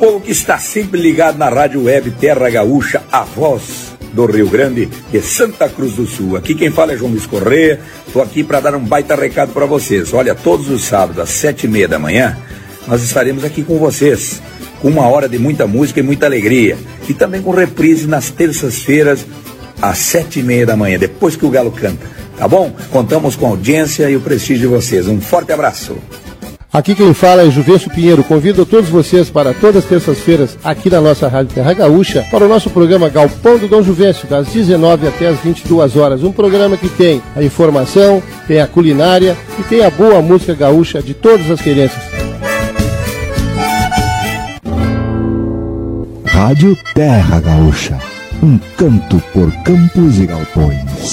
povo que está sempre ligado na Rádio Web Terra Gaúcha, a voz do Rio Grande e Santa Cruz do Sul. Aqui quem fala é João Luiz Correia. Estou aqui para dar um baita recado para vocês. Olha, todos os sábados às 7h30 da manhã, nós estaremos aqui com vocês, com 1 hora de muita música e muita alegria. E também com reprise nas terças-feiras, às 7h30 da manhã, depois que o galo canta. Tá bom? Contamos com a audiência e o prestígio de vocês. Um forte abraço. Aqui quem fala é Juvencio Pinheiro. Convido todos vocês para todas as terças-feiras aqui na nossa Rádio Terra Gaúcha para o nosso programa Galpão do Dom Juvencio, das 19 até as 22 horas. Um programa que tem a informação, tem a culinária e tem a boa música gaúcha de todas as querências. Rádio Terra Gaúcha, um canto por campos e galpões.